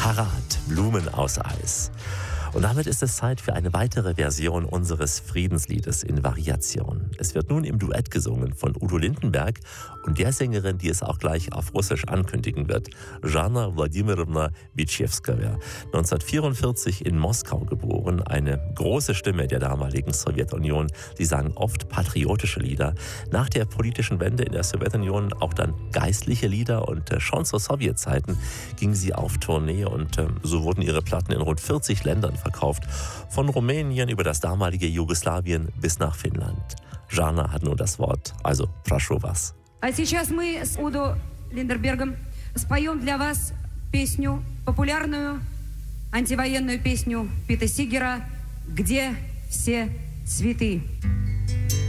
Karat, Blumen aus Eis. Und damit ist es Zeit für eine weitere Version unseres Friedensliedes in Variation. Es wird nun im Duett gesungen von Udo Lindenberg und der Sängerin, die es auch gleich auf Russisch ankündigen wird, Jana Wladimirovna Bitschewskaja. 1944 in Moskau geboren, eine große Stimme der damaligen Sowjetunion. Sie sang oft patriotische Lieder. Nach der politischen Wende in der Sowjetunion auch dann geistliche Lieder und schon zu Sowjetzeiten ging sie auf Tournee und so wurden ihre Platten in rund 40 Ländern verkauft. Von Rumänien über das damalige Jugoslawien bis nach Finnland. Jana hat nun das Wort, also прошу вас. А сейчас мы с Удо Линдербергом споем для вас песню, популярную антивоенную песню Пита Сигера «Где все цветы».